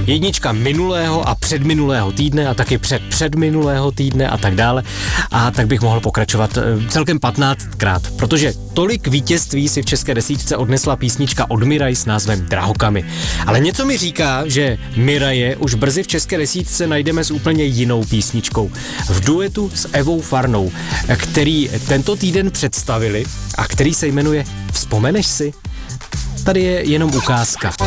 jednička minulého a předminulého týdne a taky předminulého týdne a tak dále. A tak bych mohl pokračovat celkem 15krát, protože tolik vítězství si v české desítce odnesla písnička od Miraji s názvem Drahokamy. Ale něco mi říká, že Miraje už brzy v české desítce najdeme s úplně jinou písničkou. V duetu s Evou Farnou, který tento týden představili a který se jmenuje Vzpomeneš si? Tady je jenom ukázka.